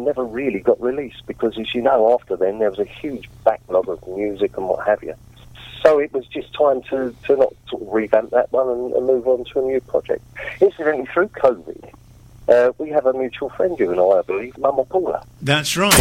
album never really got released because, as you know, after then there was a huge backlog of music and what have you. So it was just time to not sort of revamp that one and move on to a new project. Incidentally, through COVID, we have a mutual friend, you and I believe, Mama Paula. That's right.